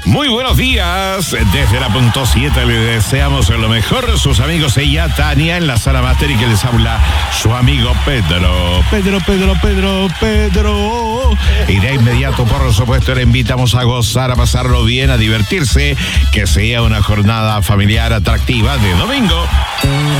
Muy buenos días, desde la punto 7 le deseamos lo mejor. Sus amigos ella, Tania, en la sala máster, y que les habla su amigo Pedro. Y de inmediato, por supuesto, le invitamos a gozar, a pasarlo bien, a divertirse, que sea una jornada familiar atractiva de domingo.